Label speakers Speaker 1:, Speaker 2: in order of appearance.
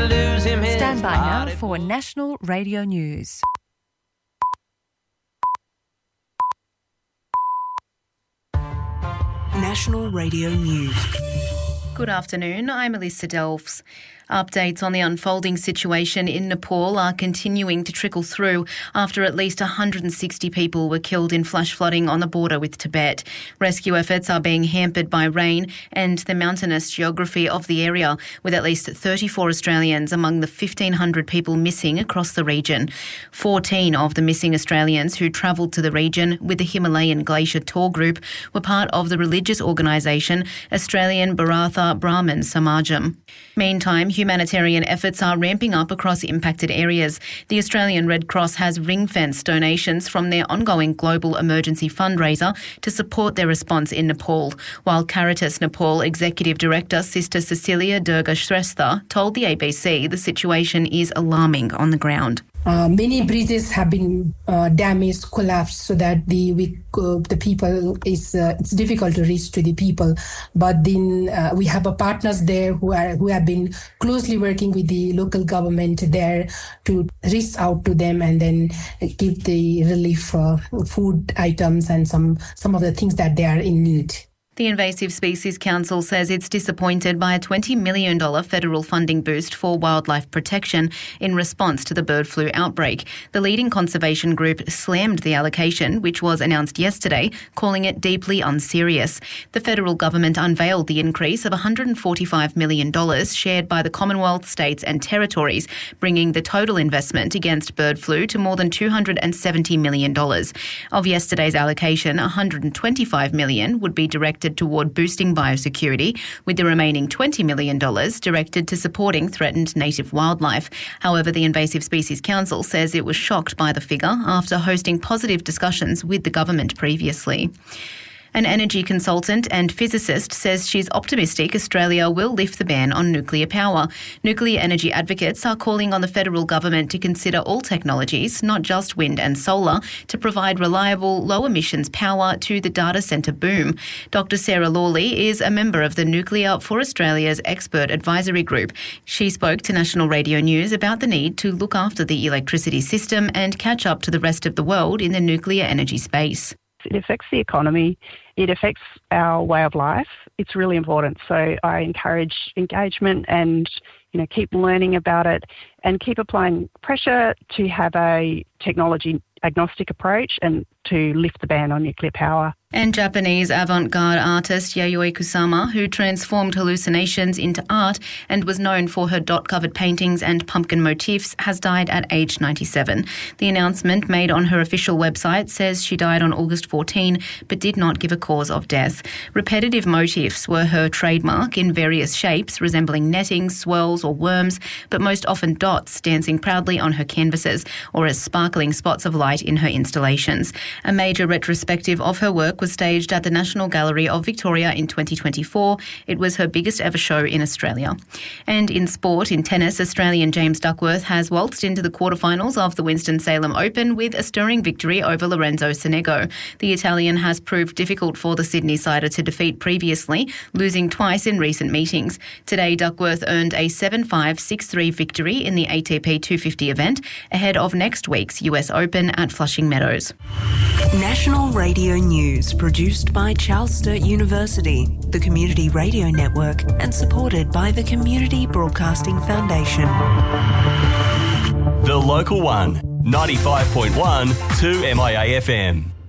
Speaker 1: lose him.
Speaker 2: Stand by now for National Radio News.
Speaker 3: National Radio News.
Speaker 4: Good afternoon, I'm Alyssa Delves. Updates on the unfolding situation in Nepal are continuing to trickle through after at least 160 people were killed in flash flooding on the border with Tibet. Rescue efforts are being hampered by rain and the mountainous geography of the area, with at least 34 Australians among the 1,500 people missing across the region. 14 of the missing Australians who travelled to the region with the Himalayan Glacier Tour Group were part of the religious organisation Australian Bharatha Brahmin Samajam. Meantime, humanitarian efforts are ramping up across impacted areas. The Australian Red Cross has ring-fenced donations from their ongoing global emergency fundraiser to support their response in Nepal, while Caritas Nepal Executive Director Sister Cecilia Durga Shrestha told the ABC the situation is alarming on the ground.
Speaker 5: Many bridges have been damaged, collapsed, so that the people it's difficult to reach to the people. But then we have partners there who have been closely working with the local government there to reach out to them and then give the relief food items and some of the things that they are in need.
Speaker 4: The Invasive Species Council says it's disappointed by a $20 million federal funding boost for wildlife protection in response to the bird flu outbreak. The leading conservation group slammed the allocation, which was announced yesterday, calling it deeply unserious. The federal government unveiled the increase of $145 million shared by the Commonwealth, states and territories, bringing the total investment against bird flu to more than $270 million. Of yesterday's allocation, $125 million would be directed toward boosting biosecurity, with the remaining $20 million directed to supporting threatened native wildlife. However, the Invasive Species Council says it was shocked by the figure after hosting positive discussions with the government previously. An energy consultant and physicist says she's optimistic Australia will lift the ban on nuclear power. Nuclear energy advocates are calling on the federal government to consider all technologies, not just wind and solar, to provide reliable, low-emissions power to the data centre boom. Dr Sarah Lawley is a member of the Nuclear for Australia's expert advisory group. She spoke to National Radio News about the need to look after the electricity system and catch up to the rest of the world in the nuclear energy space.
Speaker 6: It affects the economy. It affects our way of life. It's really important. So I encourage engagement and, keep learning about it and keep applying pressure to have a technology agnostic approach and to lift the ban on nuclear power.
Speaker 4: And Japanese avant-garde artist Yayoi Kusama, who transformed hallucinations into art and was known for her dot-covered paintings and pumpkin motifs, has died at age 97. The announcement made on her official website says she died on August 14 but did not give a cause of death. Repetitive motifs were her trademark in various shapes resembling netting, swirls or worms, but most often dots dancing proudly on her canvases or as sparkling spots of light in her installations. A major retrospective of her work was staged at the National Gallery of Victoria in 2024. It was her biggest ever show in Australia. And in sport, in tennis, Australian James Duckworth has waltzed into the quarterfinals of the Winston-Salem Open with a stirring victory over Lorenzo Sonego. The Italian has proved difficult for the Sydney sider to defeat previously, losing twice in recent meetings. Today, Duckworth earned a 7-5, 6-3 victory in the ATP 250 event, ahead of next week's US Open at Flushing Meadows.
Speaker 3: National Radio News, produced by Charles Sturt University, the Community Radio Network, and supported by the Community Broadcasting Foundation.
Speaker 7: The Local One, 95.1 2 MIA FM.